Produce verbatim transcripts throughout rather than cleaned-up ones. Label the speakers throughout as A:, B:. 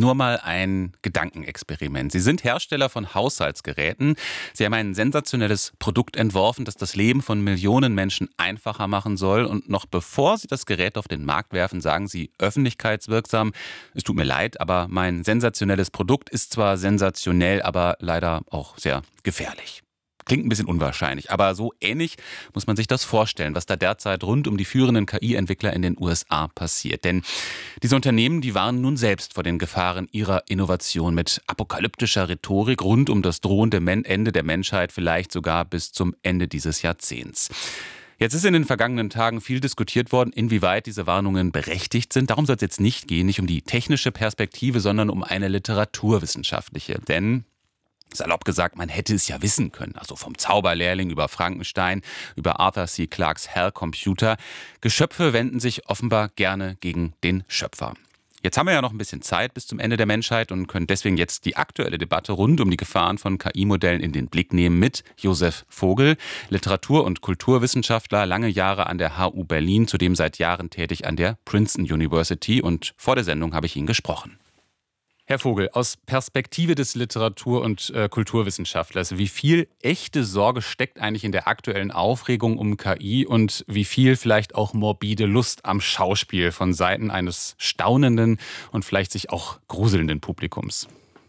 A: Nur mal ein Gedankenexperiment. Sie sind Hersteller von Haushaltsgeräten. Sie haben ein sensationelles Produkt entworfen, das das Leben von Millionen Menschen einfacher machen soll. Und noch bevor Sie das Gerät auf den Markt werfen, sagen Sie öffentlichkeitswirksam: Es tut mir leid, aber mein sensationelles Produkt ist zwar sensationell, aber leider auch sehr gefährlich. Klingt ein bisschen unwahrscheinlich, aber so ähnlich muss man sich das vorstellen, was da derzeit rund um die führenden K I-Entwickler in den U S A passiert. Denn diese Unternehmen, die warnen nun selbst vor den Gefahren ihrer Innovation mit apokalyptischer Rhetorik rund um das drohende Ende der Menschheit, vielleicht sogar bis zum Ende dieses Jahrzehnts. Jetzt ist in den vergangenen Tagen viel diskutiert worden, inwieweit diese Warnungen berechtigt sind. Darum soll es jetzt nicht gehen, nicht um die technische Perspektive, sondern um eine literaturwissenschaftliche. Denn salopp gesagt, man hätte es ja wissen können. Also vom Zauberlehrling über Frankenstein, über Arthur C. Clarkes Hell Computer. Geschöpfe wenden sich offenbar gerne gegen den Schöpfer. Jetzt haben wir ja noch ein bisschen Zeit bis zum Ende der Menschheit und können deswegen jetzt die aktuelle Debatte rund um die Gefahren von K I-Modellen in den Blick nehmen mit Josef Vogel, Literatur- und Kulturwissenschaftler, lange Jahre an der H U Berlin, zudem seit Jahren tätig an der Princeton University. Und vor der Sendung habe ich ihn gesprochen. Herr Vogel, aus Perspektive des Literatur- und äh, Kulturwissenschaftlers, wie viel echte Sorge steckt eigentlich in der aktuellen Aufregung um K I und wie viel vielleicht auch morbide Lust am Schauspiel von Seiten eines staunenden und vielleicht sich auch gruselnden Publikums?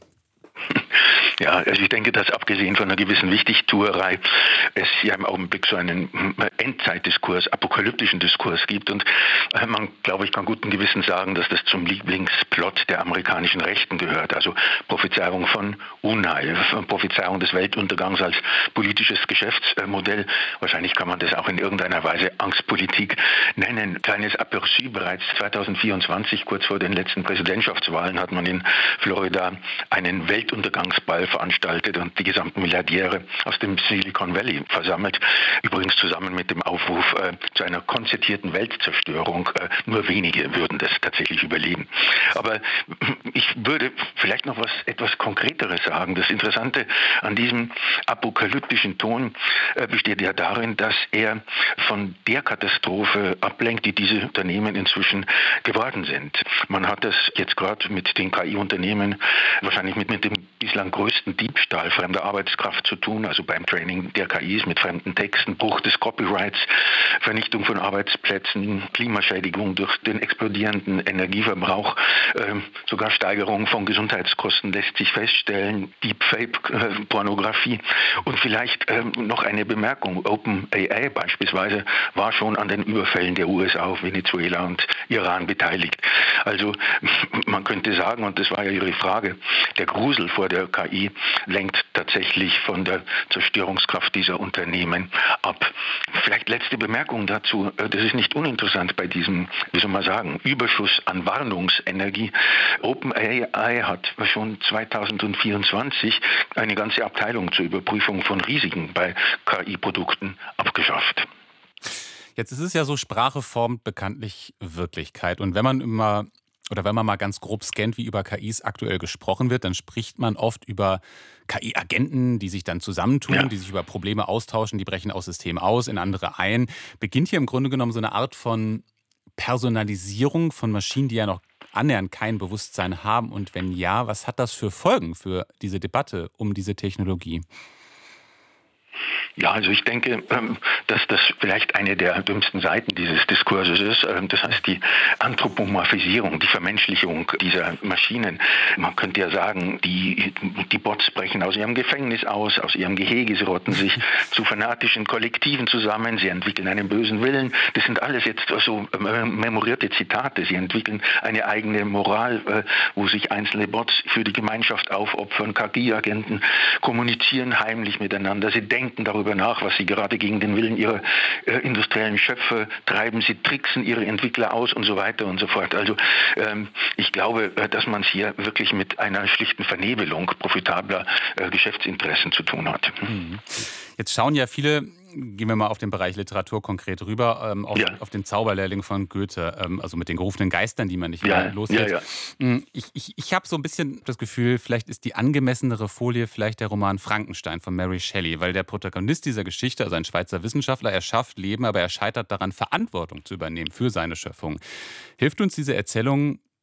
B: Ja, also ich denke, dass abgesehen von einer gewissen Wichtigtuerei es ja im Augenblick so einen Endzeitdiskurs, apokalyptischen Diskurs gibt. Und man, glaube ich, kann guten Gewissens sagen, dass das zum Lieblingsplot der amerikanischen Rechten gehört. Also Prophezeiung von Unheil, Prophezeiung des Weltuntergangs als politisches Geschäftsmodell. Wahrscheinlich kann man das auch in irgendeiner Weise Angstpolitik nennen. Kleines Aperçu: Bereits zweitausendvierundzwanzig, kurz vor den letzten Präsidentschaftswahlen, hat man in Florida einen Weltuntergangsball veranstaltet und die gesamten Milliardäre aus dem Silicon Valley versammelt. Übrigens zusammen mit dem Aufruf äh, zu einer konzertierten Weltzerstörung. Äh, nur wenige würden das tatsächlich überleben. Aber ich würde vielleicht noch was etwas Konkreteres sagen. Das Interessante an diesem apokalyptischen Ton äh, besteht ja darin, dass er von der Katastrophe ablenkt, die diese Unternehmen inzwischen geworden sind. Man hat das jetzt gerade mit den K I-Unternehmen wahrscheinlich mit, mit dem bislang größten Diebstahl fremder Arbeitskraft zu tun, also beim Training der K Is mit fremden Texten, Bruch des Copyrights, Vernichtung von Arbeitsplätzen, Klimaschädigung durch den explodierenden Energieverbrauch, äh, sogar Steigerung von Gesundheitskosten lässt sich feststellen, Deepfake-Pornografie. Und vielleicht äh, noch eine Bemerkung: OpenAI beispielsweise war schon an den Überfällen der U S A auf Venezuela und Iran beteiligt. Also man könnte sagen, und das war ja Ihre Frage, der Grusel vor der K I lenkt tatsächlich von der Zerstörungskraft dieser Unternehmen ab. Vielleicht letzte Bemerkung dazu: Das ist nicht uninteressant bei diesem, wie soll man sagen, Überschuss an Warnungsenergie. OpenAI hat schon zweitausendvierundzwanzig eine ganze Abteilung zur Überprüfung von Risiken bei K I-Produkten abgeschafft.
A: Jetzt ist es ja so, Sprache formt bekanntlich Wirklichkeit. Und wenn man immer Oder wenn man mal ganz grob scannt, wie über K Is aktuell gesprochen wird, dann spricht man oft über K I-Agenten, die sich dann zusammentun, ja. die sich über Probleme austauschen, die brechen aus Systemen aus, in andere ein. Beginnt hier im Grunde genommen so eine Art von Personalisierung von Maschinen, die ja noch annähernd kein Bewusstsein haben? Und wenn ja, was hat das für Folgen für diese Debatte um diese Technologie?
B: Ja, also ich denke, dass das vielleicht eine der dümmsten Seiten dieses Diskurses ist. Das heißt die Anthropomorphisierung, die Vermenschlichung dieser Maschinen. Man könnte ja sagen, die, die Bots brechen aus ihrem Gefängnis aus, aus ihrem Gehege, sie rotten sich zu fanatischen Kollektiven zusammen, sie entwickeln einen bösen Willen. Das sind alles jetzt so memorierte Zitate. Sie entwickeln eine eigene Moral, wo sich einzelne Bots für die Gemeinschaft aufopfern. K I-Agenten kommunizieren heimlich miteinander. Sie denken darüber nach, was sie gerade gegen den Willen ihrer äh, industriellen Schöpfer treiben. Sie tricksen ihre Entwickler aus und so weiter und so fort. Also ähm, ich glaube, äh, dass man es hier wirklich mit einer schlichten Vernebelung profitabler äh, Geschäftsinteressen zu tun hat.
A: Mhm. Jetzt schauen ja viele, gehen wir mal auf den Bereich Literatur konkret rüber, ähm, auf, ja. auf den Zauberlehrling von Goethe, ähm, also mit den gerufenen Geistern, die man nicht
B: ja,
A: mehr los wird.
B: Ja, ja.
A: Ich, ich, ich habe so ein bisschen das Gefühl, vielleicht ist die angemessenere Folie vielleicht der Roman Frankenstein von Mary Shelley, weil der Protagonist dieser Geschichte, also ein Schweizer Wissenschaftler, er schafft Leben, aber er scheitert daran, Verantwortung zu übernehmen für seine Schöpfung. Hilft uns diese Erzählung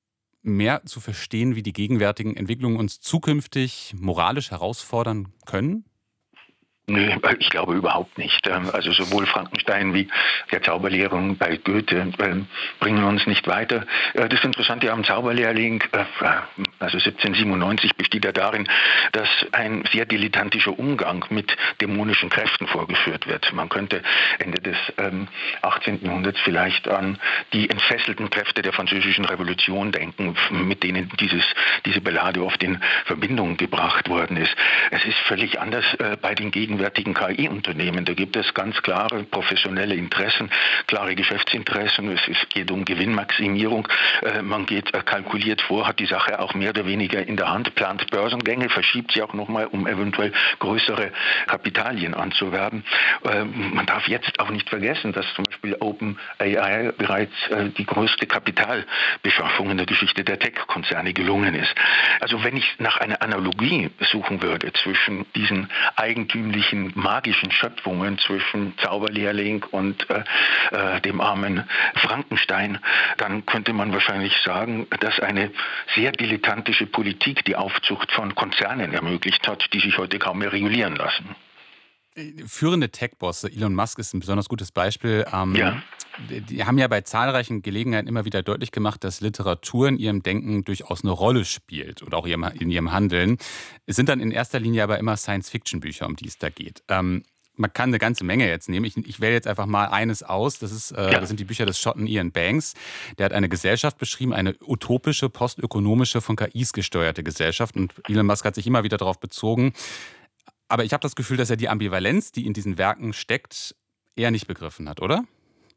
A: mehr zu verstehen, wie die gegenwärtigen Entwicklungen uns zukünftig moralisch herausfordern können?
B: Nö, ich glaube überhaupt nicht. Also sowohl Frankenstein wie der Zauberlehrling bei Goethe bringen uns nicht weiter. Das Interessante am Zauberlehrling, also siebzehnhundertsiebenundneunzig, besteht ja darin, dass ein sehr dilettantischer Umgang mit dämonischen Kräften vorgeführt wird. Man könnte Ende des achtzehnten Jahrhunderts vielleicht an die entfesselten Kräfte der Französischen Revolution denken, mit denen dieses, diese Ballade oft in Verbindung gebracht worden ist. Es ist völlig anders bei den Gegenwärtigen K I-Unternehmen. Da gibt es ganz klare professionelle Interessen, klare Geschäftsinteressen. Es ist, geht um Gewinnmaximierung. Äh, man geht äh, kalkuliert vor, hat die Sache auch mehr oder weniger in der Hand, plant Börsengänge, verschiebt sie auch nochmal, um eventuell größere Kapitalien anzuwerben. Äh, man darf jetzt auch nicht vergessen, dass zum Beispiel OpenAI bereits äh, die größte Kapitalbeschaffung in der Geschichte der Tech-Konzerne gelungen ist. Also wenn ich nach einer Analogie suchen würde zwischen diesen eigentümlichen magischen Schöpfungen, zwischen Zauberlehrling und äh, äh, dem armen Frankenstein, dann könnte man wahrscheinlich sagen, dass eine sehr dilettantische Politik die Aufzucht von Konzernen ermöglicht hat, die sich heute kaum mehr regulieren lassen.
A: Führende Tech-Bosse, Elon Musk ist ein besonders gutes Beispiel. Ähm,
B: ja.
A: Die haben ja bei zahlreichen Gelegenheiten immer wieder deutlich gemacht, dass Literatur in ihrem Denken durchaus eine Rolle spielt und auch in ihrem Handeln. Es sind dann in erster Linie aber immer Science-Fiction-Bücher, um die es da geht. Ähm, man kann eine ganze Menge jetzt nehmen. Ich, ich wähle jetzt einfach mal eines aus. Das, ist, äh, ja. das sind die Bücher des Schotten Ian Banks. Der hat eine Gesellschaft beschrieben, eine utopische, postökonomische, von K Is gesteuerte Gesellschaft. Und Elon Musk hat sich immer wieder darauf bezogen. Aber ich habe das Gefühl, dass er die Ambivalenz, die in diesen Werken steckt, eher nicht begriffen hat, oder?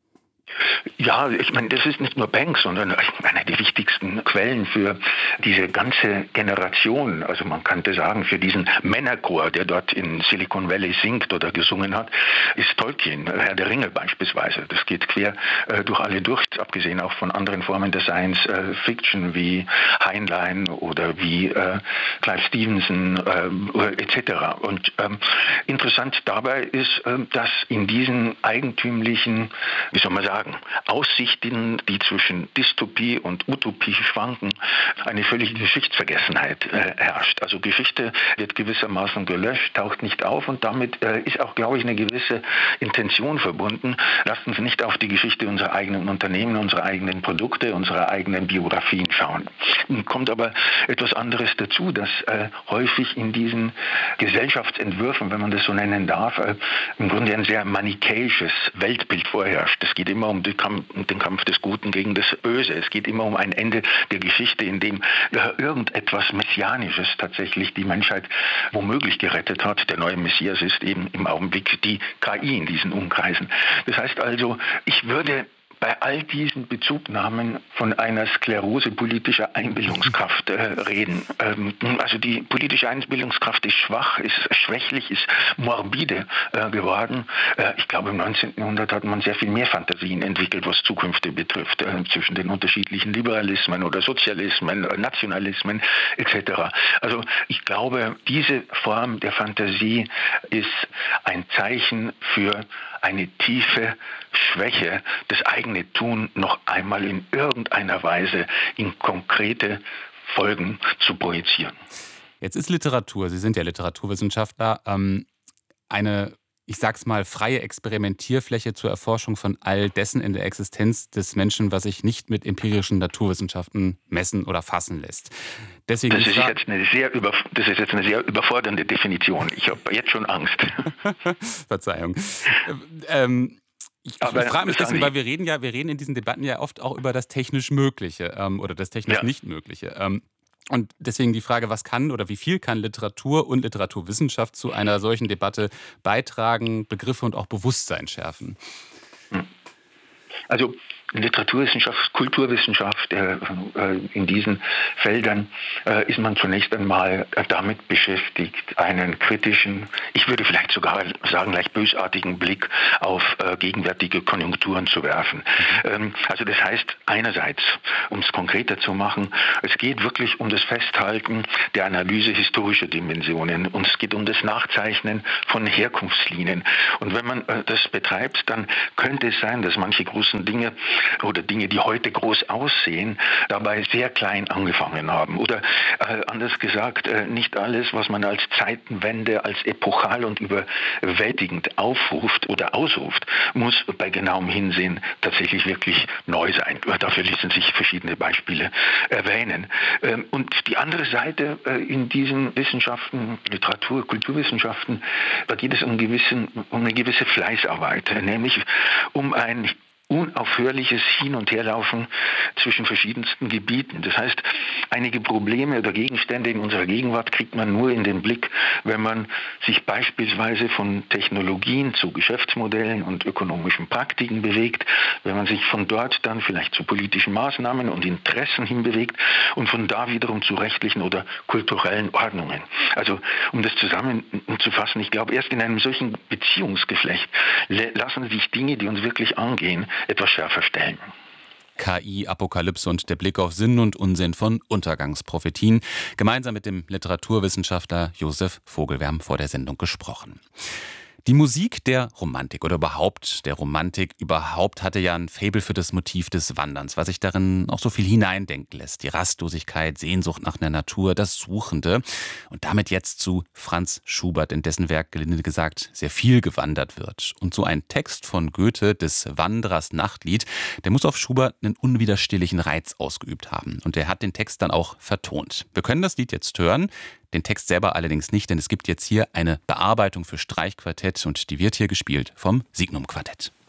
B: Ja, ich meine, das ist nicht nur Banks, sondern eine der wichtigsten Quellen für diese ganze Generation. Also man könnte sagen, für diesen Männerchor, der dort in Silicon Valley singt oder gesungen hat, ist Tolkien, Herr der Ringe beispielsweise. Das geht quer äh, durch alle durch, abgesehen auch von anderen Formen der Science äh, Fiction wie Heinlein oder wie äh, Clive Stevenson äh, et cetera. Und ähm, interessant dabei ist, äh, dass in diesen eigentümlichen, wie soll man sagen, Aussichten, die zwischen Dystopie und Utopie schwanken, eine völlige Geschichtsvergessenheit äh, herrscht. Also Geschichte wird gewissermaßen gelöscht, taucht nicht auf und damit äh, ist auch, glaube ich, eine gewisse Intention verbunden. Lasst uns nicht auf die Geschichte unserer eigenen Unternehmen, unserer eigenen Produkte, unserer eigenen Biografien schauen. Nun kommt aber etwas anderes dazu, dass äh, häufig in diesen Gesellschaftsentwürfen, wenn man das so nennen darf, äh, im Grunde ein sehr manichäisches Weltbild vorherrscht. Es geht immer um den Kampf, den Kampf des Guten gegen das Böse. Es geht immer um ein Ende der Geschichte, in dem äh, irgendetwas Messianisches tatsächlich die Menschheit womöglich gerettet hat. Der neue Messias ist eben im Augenblick die K I in diesen Umkreisen. Das heißt also, ich würde bei all diesen Bezugnahmen von einer Sklerose politischer Einbildungskraft äh, reden. Ähm, also die politische Einbildungskraft ist schwach, ist schwächlich, ist morbide äh, geworden. Äh, ich glaube, im neunzehnten Jahrhundert hat man sehr viel mehr Fantasien entwickelt, was Zukünfte betrifft, äh, zwischen den unterschiedlichen Liberalismen oder Sozialismen, äh, Nationalismen et cetera. Also ich glaube, diese Form der Fantasie ist ein Zeichen für eine tiefe Schwäche, das eigene Tun noch einmal in irgendeiner Weise in konkrete Folgen zu projizieren.
A: Jetzt ist Literatur, Sie sind ja Literaturwissenschaftler, ähm, eine, ich sag's mal, freie Experimentierfläche zur Erforschung von all dessen in der Existenz des Menschen, was sich nicht mit empirischen Naturwissenschaften messen oder fassen lässt. Deswegen
B: das, ist jetzt eine sehr über, das ist jetzt eine sehr überfordernde Definition. Ich habe jetzt schon Angst.
A: Verzeihung. Ähm, ich ich frage mich deswegen, weil wir reden ja, wir reden in diesen Debatten ja oft auch über das technisch Mögliche ähm, oder das technisch ja. nicht Mögliche. Ähm, und deswegen die Frage, was kann oder wie viel kann Literatur und Literaturwissenschaft zu einer solchen Debatte beitragen, Begriffe und auch Bewusstsein schärfen?
B: Also Literaturwissenschaft, Kulturwissenschaft, äh, äh, in diesen Feldern äh, ist man zunächst einmal damit beschäftigt, einen kritischen, ich würde vielleicht sogar sagen, leicht bösartigen Blick auf äh, gegenwärtige Konjunkturen zu werfen. Mhm. Ähm, also das heißt einerseits, um es konkreter zu machen, es geht wirklich um das Festhalten der Analyse historischer Dimensionen und es geht um das Nachzeichnen von Herkunftslinien. Und wenn man äh, das betreibt, dann könnte es sein, dass manche großen Dinge oder Dinge, die heute groß aussehen, dabei sehr klein angefangen haben. Oder äh, anders gesagt, äh, nicht alles, was man als Zeitenwende, als epochal und überwältigend aufruft oder ausruft, muss bei genauem Hinsehen tatsächlich wirklich neu sein. Dafür ließen sich verschiedene Beispiele erwähnen. Ähm, und die andere Seite äh, in diesen Wissenschaften, Literatur, Kulturwissenschaften, da geht es um, gewissen, um eine gewisse Fleißarbeit, nämlich um ein unaufhörliches Hin- und Herlaufen zwischen verschiedensten Gebieten. Das heißt, einige Probleme oder Gegenstände in unserer Gegenwart kriegt man nur in den Blick, wenn man sich beispielsweise von Technologien zu Geschäftsmodellen und ökonomischen Praktiken bewegt, wenn man sich von dort dann vielleicht zu politischen Maßnahmen und Interessen hinbewegt und von da wiederum zu rechtlichen oder kulturellen Ordnungen. Also um das zusammenzufassen, ich glaube, erst in einem solchen Beziehungsgeflecht lassen sich Dinge, die uns wirklich angehen, etwas schärfer stellen.
A: K I, Apokalypse und der Blick auf Sinn und Unsinn von Untergangsprophetien. Gemeinsam mit dem Literaturwissenschaftler Josef Vogel. Wir haben vor der Sendung gesprochen. Die Musik der Romantik oder überhaupt der Romantik überhaupt hatte ja ein Faible für das Motiv des Wanderns, was sich darin auch so viel hineindenken lässt. Die Rastlosigkeit, Sehnsucht nach der Natur, das Suchende. Und damit jetzt zu Franz Schubert, in dessen Werk, gelinde gesagt, sehr viel gewandert wird. Und so ein Text von Goethe, des Wanderers Nachtlied, der muss auf Schubert einen unwiderstehlichen Reiz ausgeübt haben. Und er hat den Text dann auch vertont. Wir können das Lied jetzt hören. Den Text selber allerdings nicht, denn es gibt jetzt hier eine Bearbeitung für Streichquartett und die wird hier gespielt vom Signum Quartett.